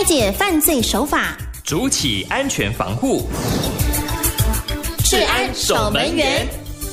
解犯罪手法， 筑起安全防护。 治安守门员。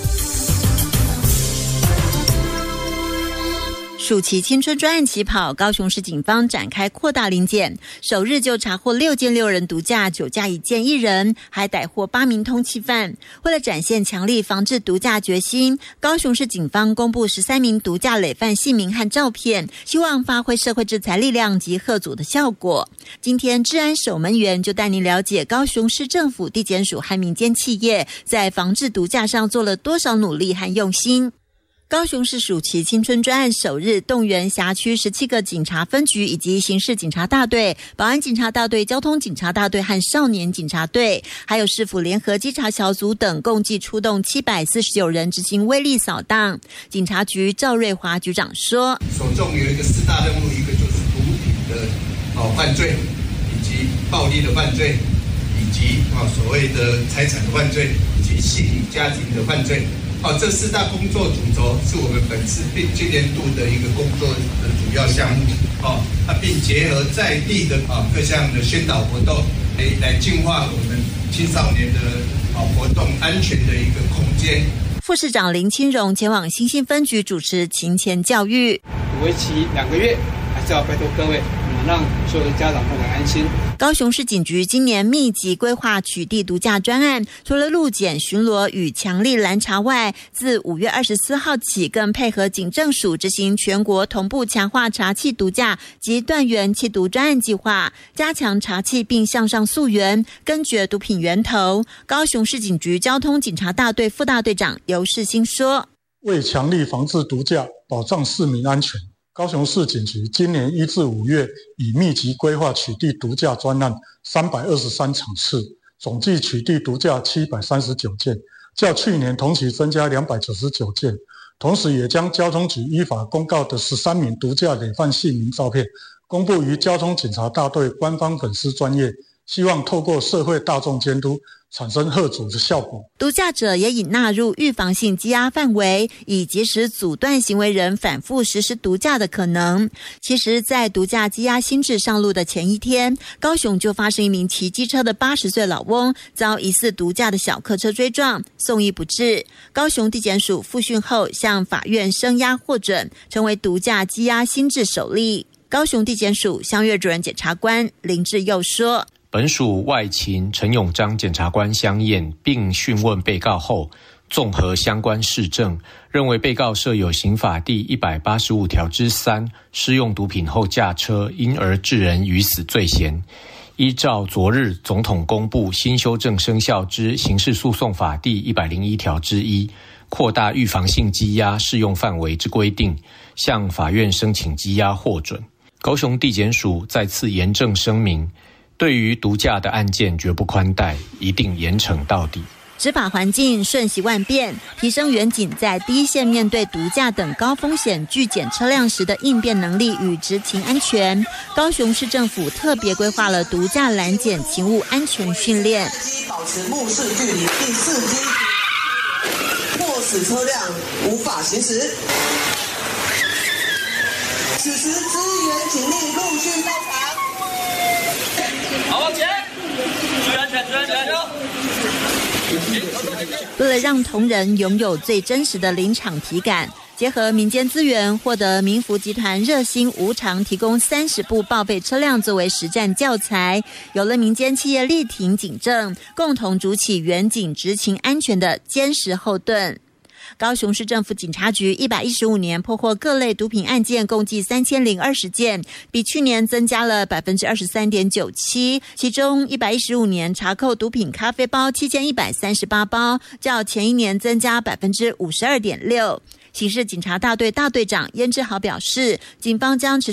暑期青春专案起跑，高雄市警方展开扩大临检，首日就查获6件6人毒驾，9架1件1人，还逮获8名通缉犯。为了展现强力防治毒驾决心，高雄市警方公布13名毒驾累犯姓名和照片，希望发挥社会制裁力量及吓阻的效果。今天治安守门员就带您了解高雄市政府地检署和民间企业在防治毒驾上做了多少努力和用心。高雄市暑期青春专案首日动员辖区17个警察分局以及刑事警察大队、保安警察大队、交通警察大队和少年警察队，还有市府联合稽查小组等，共计出动749人执行威力扫荡。警察局赵瑞华局长说， 首重有一个4大任务，一个就是毒品的犯罪，以及暴力的犯罪，以及所谓的财产的犯罪，以及性家庭的犯罪。这4大工作主轴是我们本次今年度的一个工作的主要项目，并结合在地的各项的宣导活动，来净化我们青少年的活动安全的一个空间。 副市长林清荣前往新兴分局主持勤前教育， 为期2个月，还是要拜托各位，让所有的家长都很安心。 高雄市警局今年密集规划取缔毒驾专案，除了路检巡逻与强力拦查外，自5月24号起，更配合警政署执行全国同步强化查缉毒驾及断源缉毒专案计划，加强查缉并向上溯源，根绝毒品源头。高雄市警局交通警察大队副大队长游世兴说， 为强力防治毒驾，保障市民安全，高雄市警局今年1至5月以密集规划取缔毒驾专案323场次，总计取缔毒驾739件，较去年同期增加299件。同时也将交通局依法公告的13名毒驾累犯姓名照片公布于交通警察大队官方粉丝专页，希望透过社会大众监督产生吓阻的效果。 毒驾者也已纳入预防性羁押范围，以及时阻断行为人反复实施毒驾的可能。其实在毒驾羁押新制上路的前一天，高雄就发生一名骑机车的80岁老翁遭疑似毒驾的小客车追撞，送医不治。高雄地检署复讯后向法院声押获准，成为毒驾羁押新制首例。高雄地检署襄岳主任检察官林志佑说， 本署外勤陈永章检察官相验并讯问被告后，综合相关事证，认为被告设有刑法第185条之3施用毒品后驾车因而致人于死罪嫌，依照昨日总统公布新修正生效之刑事诉讼法第101条之1扩大预防性羁押适用范围之规定，向法院申请羁押获准。高雄地检署再次严正声明，对于毒驾的案件绝不宽待，一定严惩到底。 执法环境瞬息万变，提升员警在第一线面对毒驾等高风险拒检车辆时的应变能力与执勤安全。高雄市政府特别规划了毒驾拦检勤务安全训练， 保持目视距离，第4阶迫使车辆无法行驶。此时支援警力陆续到场。 好，往前，注意安全，注意安全。 为了让同仁拥有最真实的临场体感，结合民间资源，获得民福集团热心无偿提供30部报废车辆作为实战教材，有了民间企业力挺警政，共同筑起员警执勤安全的坚实后盾。高雄市政府警察局115年破获各类毒品案件共计3020件，比去年增加了 23.97%， 其中115年查扣毒品咖啡包7138包，较前一年增加 52.6%。刑事警察大队大队长燕志豪表示，警方将持续